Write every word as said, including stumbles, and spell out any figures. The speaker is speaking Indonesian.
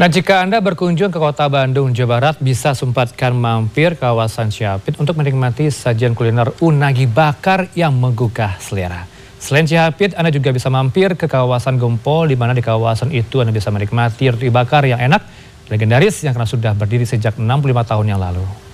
Nah, jika Anda berkunjung ke kota Bandung, Jawa Barat, bisa sempatkan mampir ke kawasan Cihapit untuk menikmati sajian kuliner unagi bakar yang menggugah selera. Selain Cihapit, Anda juga bisa mampir ke kawasan Gempol, di mana di kawasan itu Anda bisa menikmati roti bakar yang enak, legendaris yang karena sudah berdiri sejak enam puluh lima tahun yang lalu.